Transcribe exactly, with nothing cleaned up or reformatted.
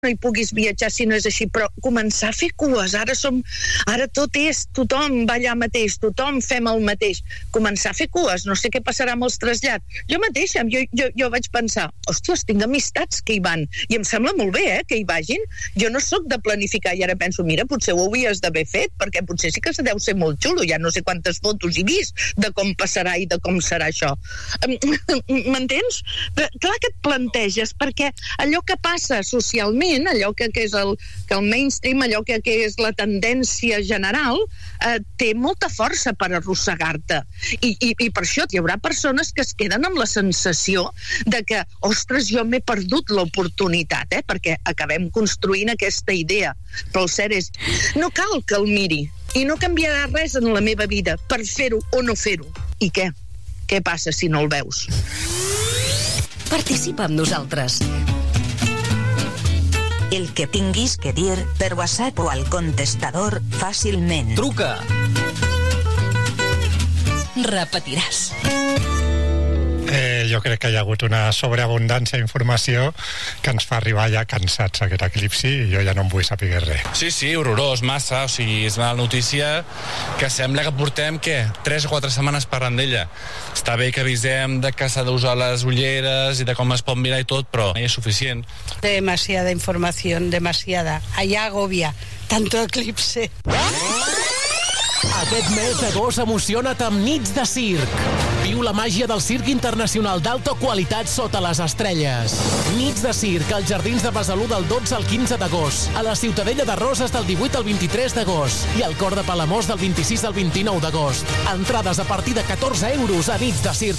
no hi puguis viatjar si no és així, però començar a fer cues, ara som, ara tot és, tothom va allà mateix, tothom fem el mateix, començar a fer cues, no sé què passarà amb els trasllats. Jo mateixa, jo, jo, jo vaig pensar, hòsties, tinc amistats que hi van, i em sembla molt bé, eh, que hi vagin, jo no sóc de planificar, i ara penso, mira, potser ho havies d'haver fet, perquè potser sí que se deu ser molt xulo, ja no sé quantes fotos he vist de com passarà i de com serà això. M'entens? Clar que et planteges, perquè allò que passa socialment, allò que, que és el, que el mainstream, allò que, que és la tendència general, eh, té molta força per arrossegar-te. I, i, I per això hi haurà persones que es queden amb la sensació de que, ostres, jo m'he perdut l'oportunitat, eh, perquè acabem construint aquesta idea. Però el cert és, no cal que el miri, i no canviarà res en la meva vida per fer-ho o no fer-ho. I què? Què passa si no el veus? Participa amb nosaltres. El que tinguis que dir per WhatsApp o al contestador fàcilment. Truca! Repetiràs. Eh, jo crec que hi ha hagut una sobreabundància d'informació que ens fa arribar ja cansats aquest eclipsi i jo ja no em vull saber res. Sí, sí, horrorós, massa. O sigui, és una notícia que sembla que portem, què? tres o quatre setmanes parlant d'ella. Està bé que avisem de que s'ha d'usar les ulleres i de com es pot mirar i tot, però no és suficient. Demasiada información, demasiada. Allá agobia. Tanto eclipse. Aquest mes d'agost emociona't amb nits de circ. Viu la màgia del circ internacional d'alta qualitat sota les estrelles. Nits de circ als Jardins de Besalú del dotze al quinze d'agost, a la Ciutadella de Roses del divuit al vint-i-tres d'agost i al Cor de Palamós del vint-i-sis al vint-i-nou d'agost. Entrades a partir de catorze euros a nits de circ